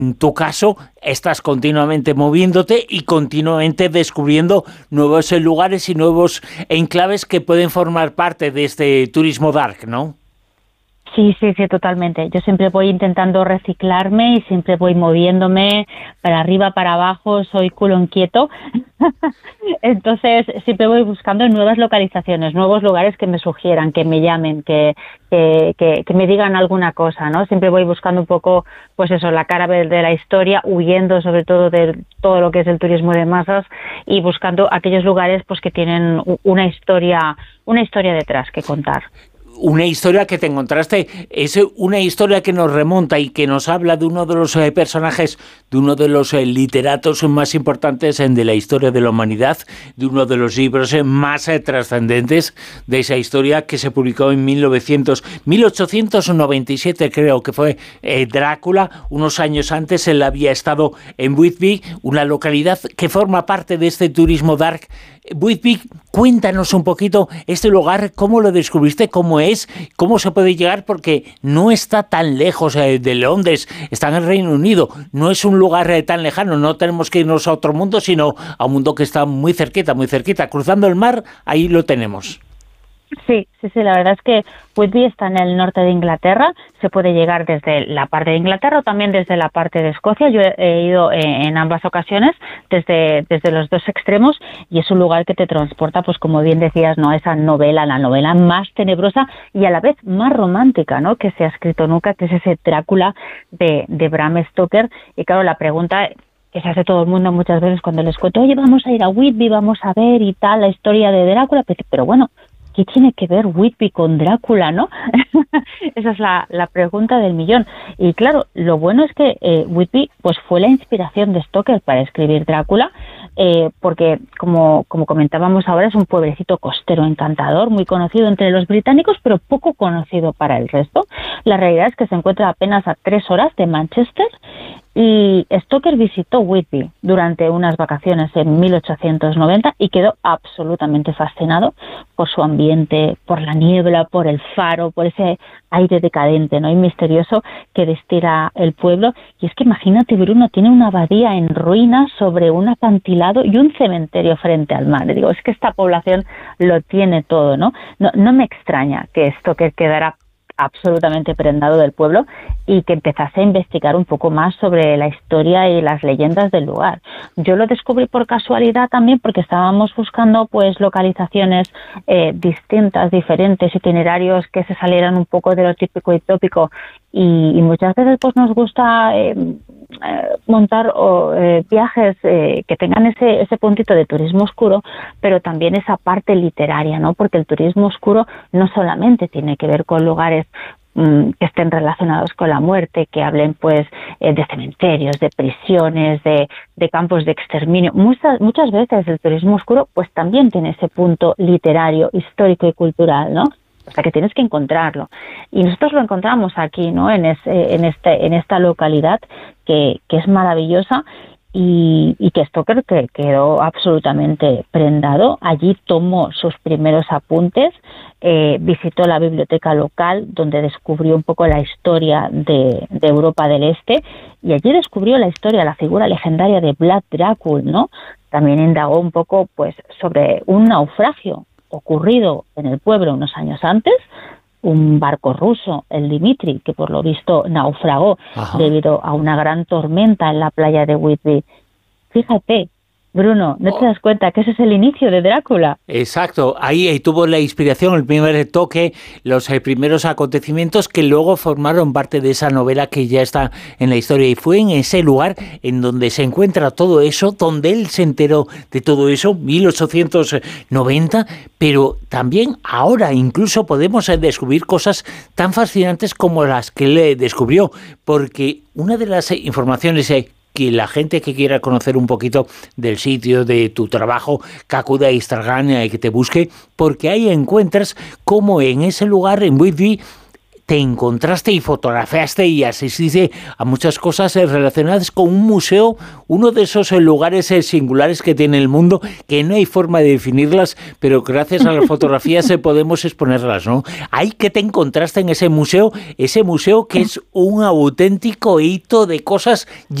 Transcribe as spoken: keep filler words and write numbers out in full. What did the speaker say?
en tu caso, estás continuamente moviéndote y continuamente descubriendo nuevos lugares y nuevos enclaves que pueden formar parte de este turismo dark, ¿no? Sí, sí, sí, totalmente. Yo siempre voy intentando reciclarme y siempre voy moviéndome para arriba, para abajo, soy culo inquieto. Entonces, siempre voy buscando nuevas localizaciones, nuevos lugares que me sugieran, que me llamen, que, que, que, que me digan alguna cosa, ¿no? Siempre voy buscando un poco, pues eso, la cara de la historia, huyendo sobre todo de todo lo que es el turismo de masas y buscando aquellos lugares pues que tienen una historia, una historia detrás que contar. Una historia que te encontraste, es una historia que nos remonta y que nos habla de uno de los eh, personajes, de uno de los eh, literatos más importantes eh, de la historia de la humanidad, de uno de los libros eh, más eh, trascendentes de esa historia que se publicó en mil ochocientos noventa y siete, creo que fue eh, Drácula. Unos años antes él había estado en Whitby, una localidad que forma parte de este turismo dark. Whitby, cuéntanos un poquito este lugar, cómo lo descubriste, cómo es, cómo se puede llegar, porque no está tan lejos eh, de Londres, está en el Reino Unido, no es un lugar eh, tan lejano, no tenemos que irnos a otro mundo, sino a un mundo que está muy cerquita, muy cerquita, cruzando el mar, ahí lo tenemos. Sí, sí, sí, la verdad es que Whitby está en el norte de Inglaterra, se puede llegar desde la parte de Inglaterra o también desde la parte de Escocia. Yo he, he ido en, en ambas ocasiones, desde, desde los dos extremos, y es un lugar que te transporta, pues como bien decías, ¿no?, esa novela, la novela más tenebrosa y a la vez más romántica, ¿no?, que se ha escrito nunca, que es ese Drácula de, de Bram Stoker. Y claro, la pregunta que se hace todo el mundo muchas veces cuando les cuento, oye, vamos a ir a Whitby, vamos a ver y tal, la historia de Drácula, pero, pero bueno, ¿qué tiene que ver Whitby con Drácula, no? Esa es la, la pregunta del millón. Y claro, lo bueno es que eh, Whitby pues fue la inspiración de Stoker para escribir Drácula, eh, porque como, como comentábamos ahora, es un pueblecito costero encantador, muy conocido entre los británicos, pero poco conocido para el resto. La realidad es que se encuentra apenas a tres horas de Manchester. Y Stoker visitó Whitby durante unas vacaciones en mil ochocientos noventa y quedó absolutamente fascinado por su ambiente, por la niebla, por el faro, por ese aire decadente, ¿no?, y misterioso que destila el pueblo. Y es que imagínate, Bruno, tiene una abadía en ruinas sobre un acantilado y un cementerio frente al mar. Digo, es que esta población lo tiene todo, ¿no? No, no me extraña que Stoker quedara absolutamente prendado del pueblo y que empezase a investigar un poco más sobre la historia y las leyendas del lugar. Yo lo descubrí por casualidad también porque estábamos buscando pues localizaciones eh, distintas, diferentes, itinerarios que se salieran un poco de lo típico y tópico, y, y muchas veces pues nos gusta eh, eh, montar o, eh, viajes eh, que tengan ese, ese puntito de turismo oscuro, pero también esa parte literaria, ¿no? Porque el turismo oscuro no solamente tiene que ver con lugares que estén relacionados con la muerte, que hablen pues eh, de cementerios, de prisiones, de, de campos de exterminio. Muchas, muchas veces el turismo oscuro pues también tiene ese punto literario, histórico y cultural, ¿no? O sea que tienes que encontrarlo. Y nosotros lo encontramos aquí, ¿no? En, ese, en, este, en esta localidad que, que es maravillosa. Y, y que Stoker que quedó absolutamente prendado. Allí tomó sus primeros apuntes, eh, visitó la biblioteca local donde descubrió un poco la historia de, de Europa del Este, y allí descubrió la historia, la figura legendaria de Vlad Dracul, ¿no? También indagó un poco pues sobre un naufragio ocurrido en el pueblo unos años antes, un barco ruso, el Dimitri, que por lo visto naufragó Ajá. debido a una gran tormenta en la playa de Whitby. Fíjate, Bruno, ¿no te das cuenta que ese es el inicio de Drácula? Exacto, ahí, ahí tuvo la inspiración, el primer toque, los eh, primeros acontecimientos que luego formaron parte de esa novela que ya está en la historia. Y fue en ese lugar en donde se encuentra todo eso, donde él se enteró de todo eso, mil ochocientos noventa, pero también ahora incluso podemos eh, descubrir cosas tan fascinantes como las que él descubrió, porque una de las eh, informaciones eh, que la gente que quiera conocer un poquito del sitio, de tu trabajo, que acuda a Instagram y que te busque, porque ahí encuentras cómo en ese lugar, en Whitby, te encontraste y fotografiaste y asististe a muchas cosas relacionadas con un museo, uno de esos lugares singulares que tiene el mundo, que no hay forma de definirlas, pero gracias a las fotografías podemos exponerlas, ¿no? ¿Hay que te encontraste en ese museo? Ese museo que es un auténtico hito de cosas